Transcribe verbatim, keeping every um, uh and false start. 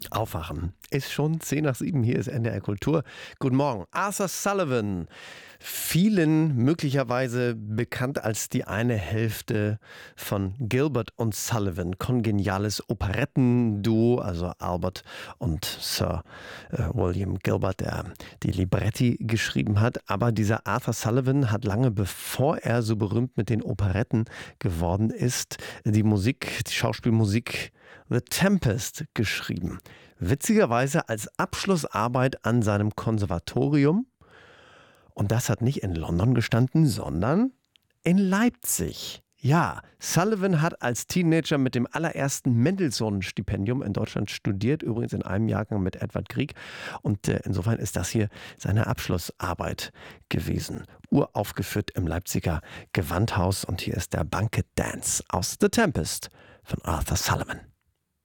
Aufwachen. Ist schon zehn nach sieben. Hier ist N D R Kultur. Guten Morgen. Arthur Sullivan. Vielen möglicherweise bekannt als die eine Hälfte von Gilbert und Sullivan. Kongeniales Operettenduo, also Albert und Sir äh, William Gilbert, der die Libretti geschrieben hat. Aber dieser Arthur Sullivan hat lange bevor er so berühmt mit den Operetten geworden ist, die Musik, die Schauspielmusik The Tempest geschrieben. Witzigerweise als Abschlussarbeit an seinem Konservatorium. Und das hat nicht in London gestanden, sondern in Leipzig. Ja, Sullivan hat als Teenager mit dem allerersten Mendelssohn-Stipendium in Deutschland studiert, übrigens in einem Jahrgang mit Edward Grieg. Und äh, insofern ist das hier seine Abschlussarbeit gewesen. Uraufgeführt im Leipziger Gewandhaus. Und hier ist der Banquet Dance aus The Tempest von Arthur Sullivan.